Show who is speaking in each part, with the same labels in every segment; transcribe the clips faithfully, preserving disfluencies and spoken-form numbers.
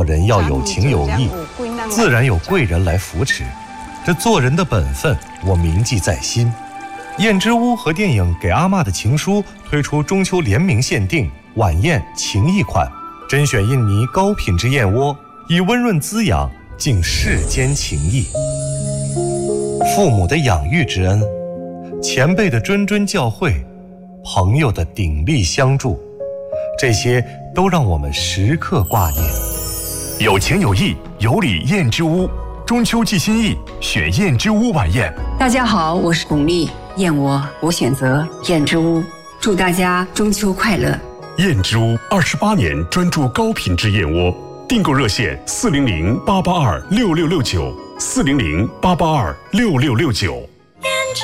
Speaker 1: 人要有情有义，自然有贵人来扶持。这做人的本分，我铭记在心。燕之屋和电影《给阿嬷的情书》推出中秋联名限定晚宴情谊款，甄选印尼高品质燕窝，以温润滋养敬世间情谊。父母的养育之恩，前辈的谆谆教诲，朋友的鼎力相助，这些都让我们时刻挂念。
Speaker 2: 有情有义，有礼燕之屋，中秋寄心意，选燕之屋晚宴。
Speaker 3: 大家好，我是巩俐，燕窝我选择燕之屋，祝大家中秋快乐。
Speaker 2: 燕之屋二十八年专注高品质燕窝，订购热线四零零八八二六六六九，四零零八八二六六六九。
Speaker 4: 燕之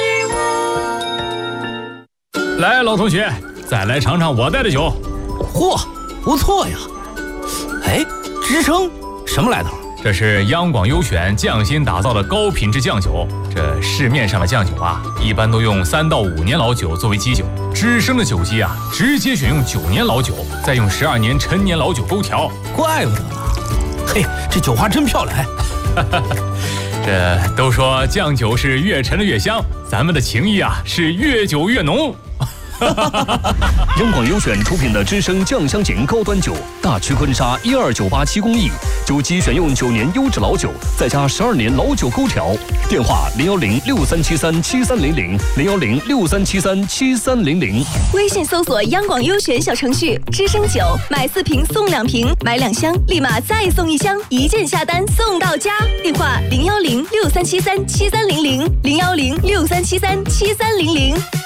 Speaker 4: 屋，
Speaker 5: 来，老同学，再来尝尝我带的酒。
Speaker 6: 嚯，不错呀！哎，支撑什么来头？
Speaker 5: 这是央广优选匠心打造的高品质酱酒。这市面上的酱酒啊，一般都用三到五年老酒作为基酒，知生的酒基啊，直接选用九年老酒，再用十二年陈年老酒勾调。
Speaker 6: 怪不得呢。嘿，这酒花真漂亮。
Speaker 5: 这都说酱酒是越陈的越香，咱们的情谊啊是越久越浓。
Speaker 7: 央广优选出品的知生酱香型高端酒，大曲坤沙一二九八七工艺，酒基选用九年优质老酒，再加十二年老酒勾调。电话零幺零六三七三七三零零零幺零六三七三七三零零。
Speaker 4: 微信搜索央广优选小程序，知生酒买四瓶送两瓶，买两箱立马再送一箱，一键下单送到家。电话零幺零六三七三七三零零零幺零六三七三七三零零。